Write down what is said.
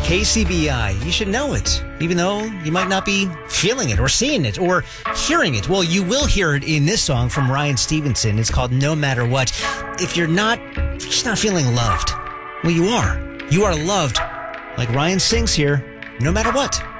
KCBI. You should know it, even though you might not be feeling it or seeing it or hearing it. Well, you will hear it in this song from Ryan Stevenson. It's called No Matter What. If you're just not feeling loved, well, you are. You are loved, like Ryan sings here, no matter what.